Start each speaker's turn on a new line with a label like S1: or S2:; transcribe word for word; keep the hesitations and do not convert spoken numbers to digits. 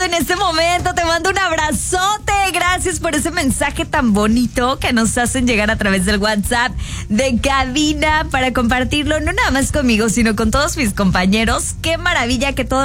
S1: escuchando en este momento, te mando un abrazote. Gracias por ese mensaje tan bonito que nos hacen llegar a través del WhatsApp de cabina para compartirlo, no nada más conmigo, sino con todos mis compañeros. Qué maravilla que todo